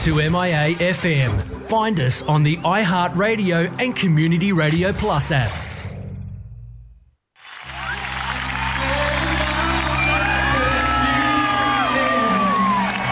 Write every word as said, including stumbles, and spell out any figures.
to M I A F M. Find us on the iHeartRadio and Community Radio Plus apps.